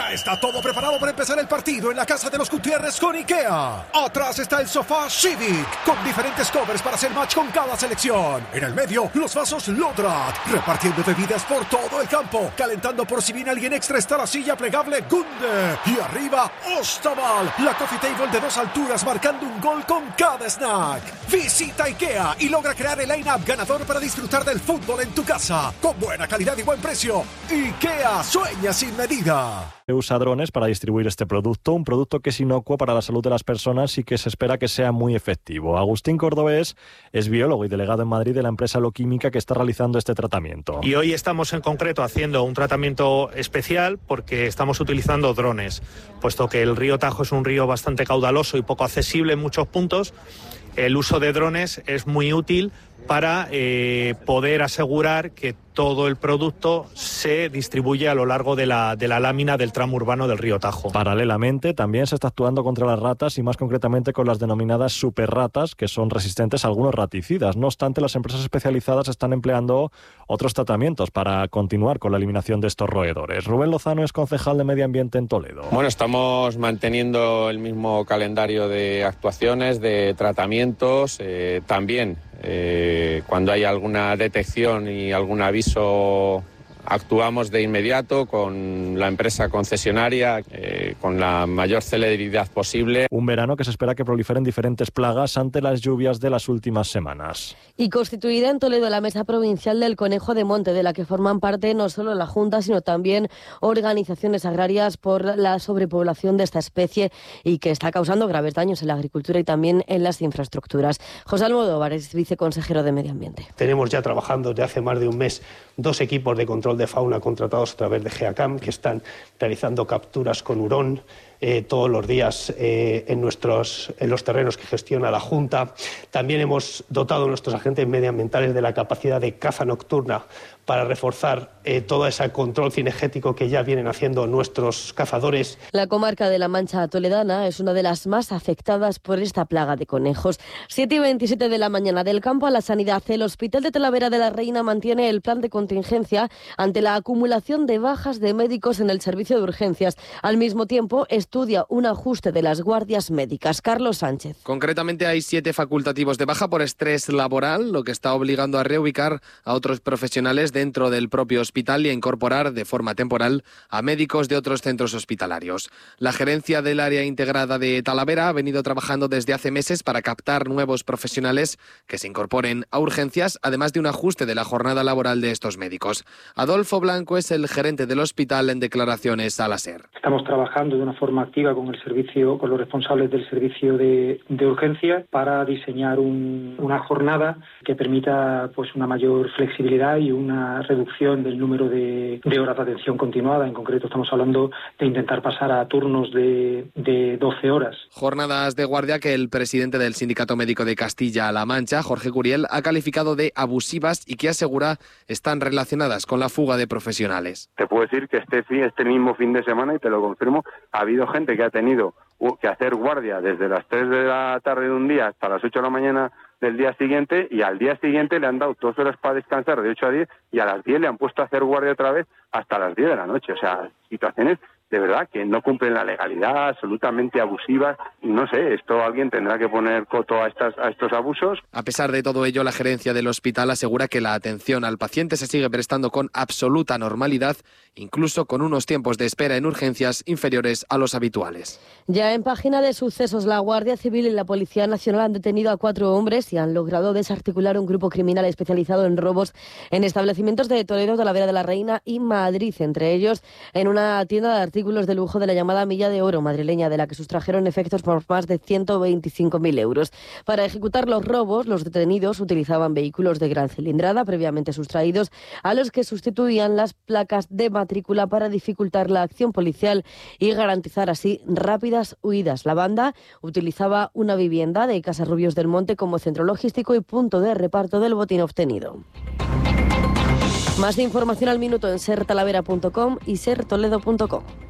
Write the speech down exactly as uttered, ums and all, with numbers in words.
Ya está todo preparado para empezar el partido en la casa de los Gutiérrez con IKEA. Atrás está el sofá Civic, con diferentes covers para hacer match con cada selección. En el medio, los vasos Lodrat, repartiendo bebidas por todo el campo. Calentando por si viene alguien extra está la silla plegable Gunde. Y arriba, Ostaval, la coffee table de dos alturas marcando un gol con cada snack. Visita IKEA y logra crear el line-up ganador para disfrutar del fútbol en tu casa. Con buena calidad y buen precio. IKEA, sueña sin medida. Usa drones para distribuir este producto, un producto que es inocuo para la salud de las personas y que se espera que sea muy efectivo. Agustín Cordobés es biólogo y delegado en Madrid de la empresa Loquímica que está realizando este tratamiento. Y hoy estamos en concreto haciendo un tratamiento especial porque estamos utilizando drones, puesto que el río Tajo es un río bastante caudaloso y poco accesible en muchos puntos. El uso de drones es muy útil para eh, poder asegurar que todo el producto se distribuye a lo largo de la, de la lámina del tramo urbano del río Tajo. Paralelamente, también se está actuando contra las ratas y más concretamente con las denominadas superratas, que son resistentes a algunos raticidas. No obstante, las empresas especializadas están empleando otros tratamientos para continuar con la eliminación de estos roedores. Rubén Lozano es concejal de Medio Ambiente en Toledo. Bueno, estamos manteniendo el mismo calendario de actuaciones, de tratamientos, eh, también eh, cuando hay alguna detección y algún aviso actuamos de inmediato con la empresa concesionaria, eh, con la mayor celeridad posible. Un verano que se espera que proliferen diferentes plagas ante las lluvias de las últimas semanas. Y constituida en Toledo la Mesa Provincial del Conejo de Monte, de la que forman parte no solo la Junta, sino también organizaciones agrarias por la sobrepoblación de esta especie y que está causando graves daños en la agricultura y también en las infraestructuras. José Almodóvar es viceconsejero de Medio Ambiente. Tenemos ya trabajando desde hace más de un mes dos equipos de control de fauna contratados a través de GEACAM que están realizando capturas con hurón eh, todos los días eh, en, nuestros, en los terrenos que gestiona la Junta. También hemos dotado a nuestros agentes medioambientales de la capacidad de caza nocturna para reforzar eh, todo ese control cinegético que ya vienen haciendo nuestros cazadores. La comarca de la Mancha Toledana es una de las más afectadas por esta plaga de conejos. siete y veintisiete de la mañana, del campo a la sanidad. El Hospital de Talavera de la Reina mantiene el plan de contingencia ante la acumulación de bajas de médicos en el servicio de urgencias. Al mismo tiempo, estudia un ajuste de las guardias médicas. Carlos Sánchez. Concretamente hay siete facultativos de baja por estrés laboral, lo que está obligando a reubicar a otros profesionales dentro del propio hospital y a incorporar de forma temporal a médicos de otros centros hospitalarios. La gerencia del área integrada de Talavera ha venido trabajando desde hace meses para captar nuevos profesionales que se incorporen a urgencias, además de un ajuste de la jornada laboral de estos médicos. Adolfo Blanco es el gerente del hospital en declaraciones a la SER. Estamos trabajando de una forma activa con el servicio, con los responsables del servicio de, de urgencia para diseñar un, una jornada que permita pues una mayor flexibilidad y una reducción del número de, de horas de atención continuada. En concreto estamos hablando de intentar pasar a turnos de, de doce horas. Jornadas de guardia que el presidente del Sindicato Médico de Castilla-La Mancha, Jorge Curiel, ha calificado de abusivas y que asegura están relacionadas con la fuga de profesionales. Te puedo decir que este, este mismo fin de semana, y te lo confirmo, ha habido gente que ha tenido que hacer guardia desde las tres de la tarde de un día hasta las ocho de la mañana del día siguiente, y al día siguiente le han dado dos horas para descansar de ocho a diez y a las diez le han puesto a hacer guardia otra vez hasta las diez de la noche. O sea, situaciones de verdad que no cumplen la legalidad, absolutamente abusivas. No sé, esto alguien tendrá que poner coto a, estas, a estos abusos. A pesar de todo ello, la gerencia del hospital asegura que la atención al paciente se sigue prestando con absoluta normalidad, incluso con unos tiempos de espera en urgencias inferiores a los habituales. Ya en página de sucesos, la Guardia Civil y la Policía Nacional han detenido a cuatro hombres y han logrado desarticular un grupo criminal especializado en robos en establecimientos de Toledo, Talavera de la Reina y Madrid, entre ellos en una tienda de artículos de lujo de la llamada Milla de Oro madrileña, de la que sustrajeron efectos por más de ciento veinticinco mil euros. Para ejecutar los robos, los detenidos utilizaban vehículos de gran cilindrada previamente sustraídos, a los que sustituían las placas de matrícula para dificultar la acción policial y garantizar así rápidas huidas. La banda utilizaba una vivienda de Casarrubios del Monte como centro logístico y punto de reparto del botín obtenido. Más información al minuto en ser talavera punto com y ser toledo punto com.